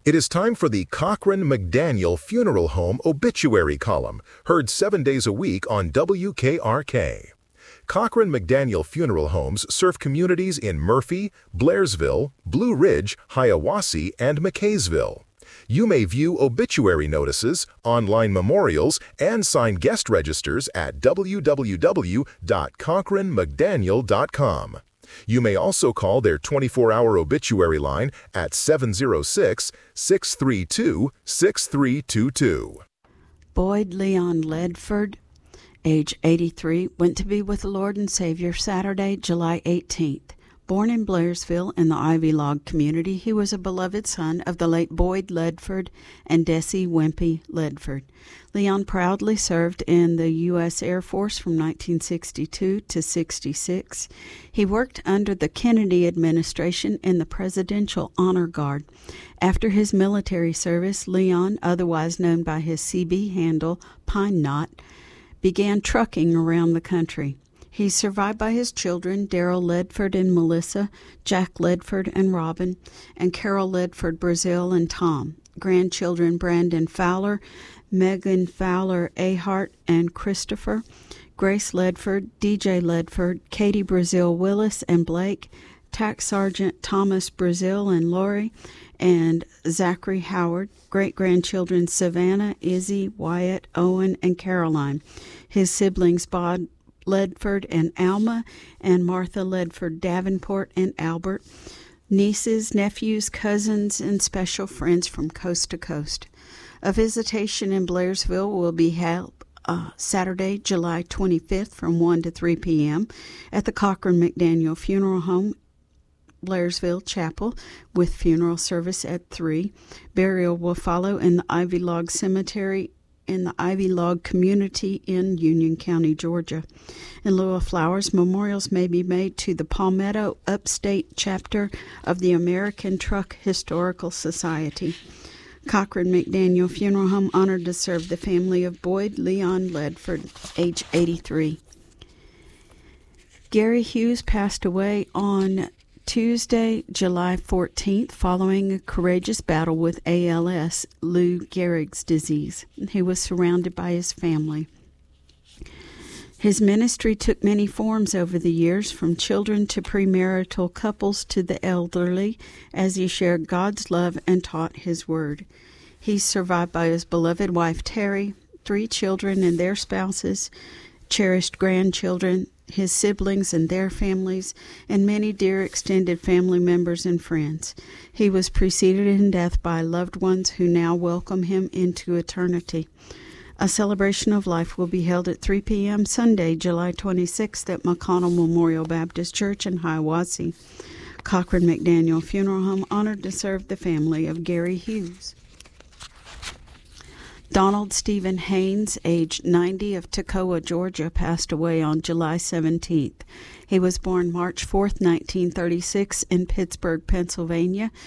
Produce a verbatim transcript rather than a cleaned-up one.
It is time for the Cochran McDaniel Funeral Home Obituary Column, heard seven days a week on W K R K. Cochran McDaniel Funeral Homes serve communities in Murphy, Blairsville, Blue Ridge, Hiawassee, and McKaysville. You may view obituary notices, online memorials, and sign guest registers at w w w dot cochran mcdaniel dot com. You may also call their twenty-four hour obituary line at seven zero six, six three two, six three two two. Boyd Leon Ledford, age eighty-three, went to be with the Lord and Savior Saturday, July eighteenth. Born in Blairsville in the Ivy Log community, he was a beloved son of the late Boyd Ledford and Desi Wimpy Ledford. Leon proudly served in the U S Air Force from nineteen sixty-two to sixty-six. He worked under the Kennedy administration in the Presidential Honor Guard. After his military service, Leon, otherwise known by his C B handle, Pine Knot, began trucking around the country. He's survived by his children, Daryl Ledford and Melissa, Jack Ledford and Robin, and Carol Ledford Brazil and Tom. Grandchildren Brandon Fowler, Megan Fowler Ahart and Christopher, Grace Ledford, D J Ledford, Katie Brazil Willis and Blake, Tax Sergeant Thomas Brazil and Lori, and Zachary Howard. Great-grandchildren Savannah, Izzy, Wyatt, Owen, and Caroline. His siblings Bob Ledford and Alma, and Martha Ledford Davenport and Albert, nieces, nephews, cousins, and special friends from coast to coast. A visitation in Blairsville will be held uh, Saturday, July twenty-fifth from one to three p.m. at the Cochran McDaniel Funeral Home, Blairsville Chapel, with funeral service at three. Burial will follow in the Ivy Log Cemetery in the Ivy Log community in Union County, Georgia. In lieu of flowers, memorials may be made to the Palmetto Upstate chapter of the American Truck Historical Society. Cochran McDaniel Funeral Home honored to serve the family of Boyd Leon Ledford, age eighty-three. Gary Hughes passed away on Tuesday, July fourteenth, following a courageous battle with A L S, Lou Gehrig's disease. He was surrounded by his family. His ministry took many forms over the years, from children to premarital couples to the elderly, as he shared God's love and taught his word. He's survived by his beloved wife, Terry, three children and their spouses, cherished grandchildren, his siblings and their families, and many dear extended family members and friends. He was preceded in death by loved ones who now welcome him into eternity. A celebration of life will be held at three p.m. Sunday, July twenty-sixth at McConnell Memorial Baptist Church in Hiawassee. Cochran McDaniel Funeral Home honored to serve the family of Gary Hughes. Donald Stephen Haynes, age ninety, of Toccoa, Georgia, passed away on July seventeenth. He was born March fourth, nineteen thirty-six, in Pittsburgh, Pennsylvania,